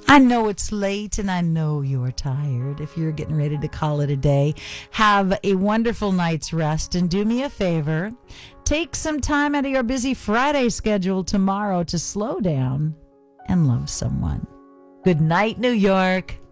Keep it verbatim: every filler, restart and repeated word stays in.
I know it's late and I know you're tired. If you're getting ready to call it a day, have a wonderful night's rest and do me a favor. Take some time out of your busy Friday schedule tomorrow to slow down and love someone. Good night, New York.